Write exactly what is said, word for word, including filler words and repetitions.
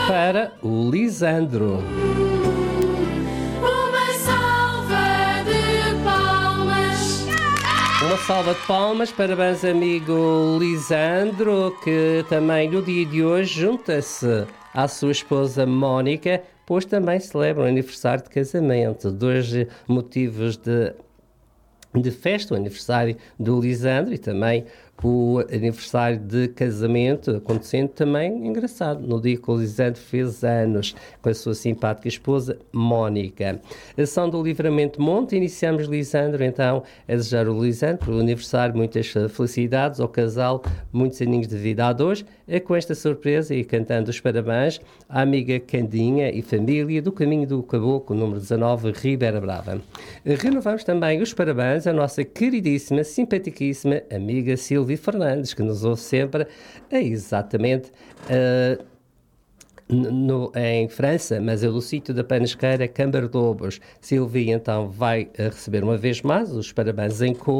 para o Lisandro. Uma salva de palmas. Uma salva de palmas, parabéns amigo Lisandro, que também no dia de hoje junta-se à sua esposa Mónica, pois também celebra o aniversário de casamento. Dois motivos de, de festa, o aniversário do Lisandro e também o aniversário de casamento, acontecendo também, engraçado, no dia que o Lisandro fez anos, com a sua simpática esposa Mónica. A São do Livramento Monte, iniciamos Lisandro, então, a desejar o Lisandro, pelo aniversário, muitas felicidades ao casal, muitos aninhos de vida a dois, com esta surpresa e cantando os parabéns à amiga Candinha e família do Caminho do Caboclo, número dezanove, Ribeira Brava. Renovamos também os parabéns à nossa queridíssima, simpaticíssima amiga Silvia Fernandes, que nos ouve sempre, é exatamente uh, no, em França, mas é do sítio da Panesqueira, Câmara de Lobos. Silvia, então, vai uh, receber uma vez mais os parabéns em cor.